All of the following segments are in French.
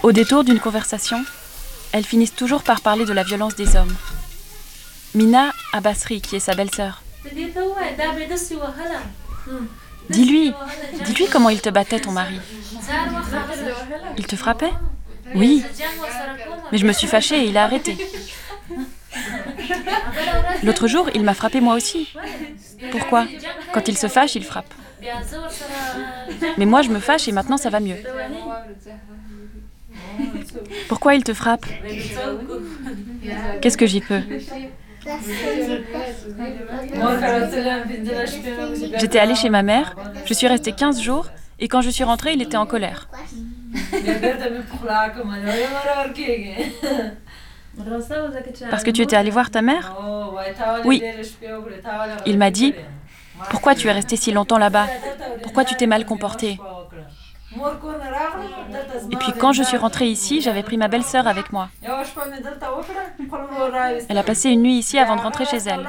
Au détour d'une conversation, elles finissent toujours par parler de la violence des hommes. Mina a Basri, qui est sa belle-sœur. Dis-lui comment il te battait, ton mari. Il te frappait ? Oui. Mais je me suis fâchée et il a arrêté. L'autre jour, il m'a frappé moi aussi. Pourquoi ? Quand il se fâche, il frappe. Mais moi, je me fâche et maintenant, ça va mieux. Pourquoi il te frappe ? Qu'est-ce que j'y peux ? J'étais allée chez ma mère, je suis restée 15 jours et quand je suis rentrée, il était en colère. Parce que tu étais allée voir ta mère ? Oui. Il m'a dit, pourquoi tu es restée si longtemps là-bas ? Pourquoi tu t'es mal comportée ? Et puis quand je suis rentrée ici, j'avais pris ma belle-sœur avec moi. Elle a passé une nuit ici avant de rentrer chez elle.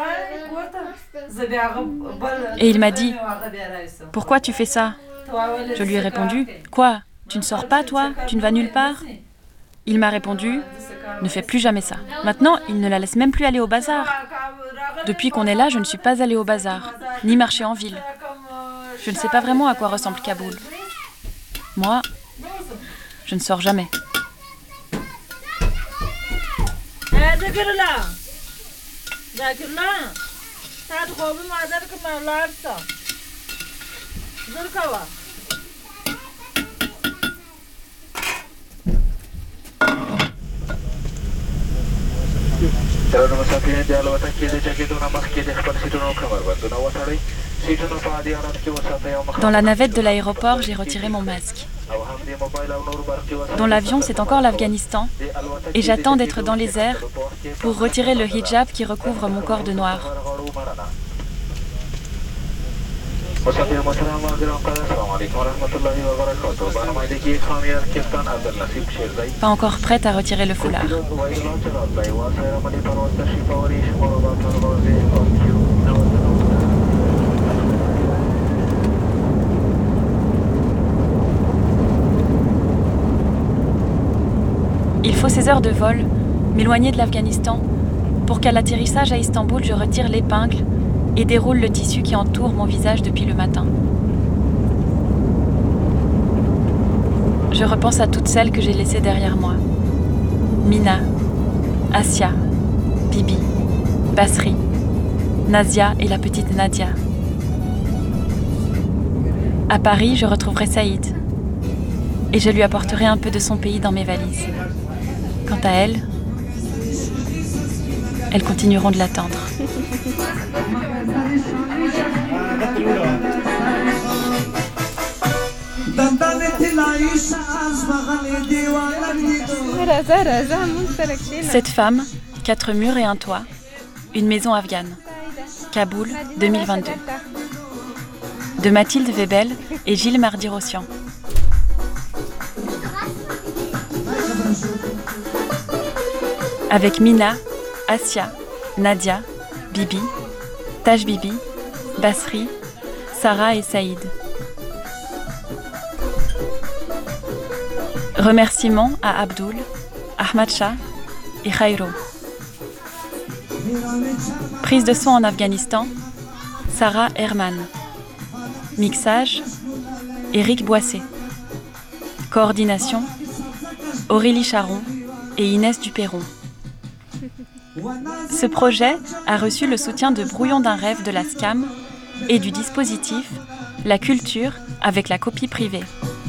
Et il m'a dit, pourquoi tu fais ça ? Je lui ai répondu, quoi ? Tu ne sors pas, toi ? Tu ne vas nulle part ? Il m'a répondu, ne fais plus jamais ça. Maintenant, il ne la laisse même plus aller au bazar. Depuis qu'on est là, je ne suis pas allée au bazar, ni marcher en ville. Je ne sais pas vraiment à quoi ressemble Kaboul. Moi, je ne sors jamais. Dans la navette de l'aéroport, j'ai retiré mon masque. Dans l'avion, c'est encore l'Afghanistan et j'attends d'être dans les airs pour retirer le hijab qui recouvre mon corps de noir. Pas encore prête à retirer le foulard. Il faut 16 heures de vol, m'éloigner de l'Afghanistan, pour qu'à l'atterrissage à Istanbul, je retire l'épingle et déroule le tissu qui entoure mon visage depuis le matin. Je repense à toutes celles que j'ai laissées derrière moi. Mina, Asia, Bibi, Basri, Nazia et la petite Nadia. À Paris, je retrouverai Saïd et je lui apporterai un peu de son pays dans mes valises. Quant à elles, elles continueront de l'attendre. Cette femme, 4 murs et un toit, une maison afghane. Kaboul, 2022. De Mathilde Webel et Gilles Mardi-Rossian. Avec Mina, Asia, Nadia, Bibi, Taj Bibi, Basri, Sarah et Saïd. Remerciements à Abdul, Ahmad Shah et Khairo. Prise de son en Afghanistan, Sarah Herman. Mixage, Éric Boissé. Coordination, Aurélie Charon et Inès Duperron. Ce projet a reçu le soutien de Brouillon d'un rêve de la SCAM et du dispositif La Culture avec la copie privée.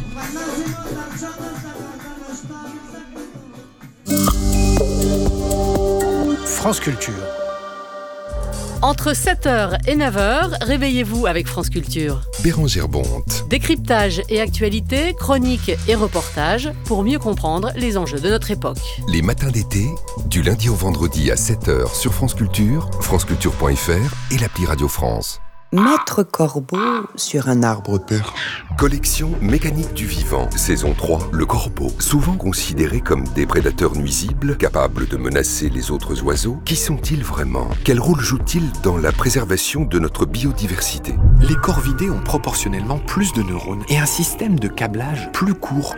France Culture. Entre 7h et 9h, réveillez-vous avec France Culture. Bérangère Bonte. Décryptage et actualité, chroniques et reportages pour mieux comprendre les enjeux de notre époque. Les matins d'été, du lundi au vendredi à 7h sur France Culture, franceculture.fr et l'appli Radio France. Maître Corbeau sur un arbre perche. Collection mécanique du vivant, saison 3, le corbeau. Souvent considérés comme des prédateurs nuisibles, capables de menacer les autres oiseaux, qui sont-ils vraiment ? Quel rôle jouent-ils dans la préservation de notre biodiversité ? Les corvidés ont proportionnellement plus de neurones et un système de câblage plus court,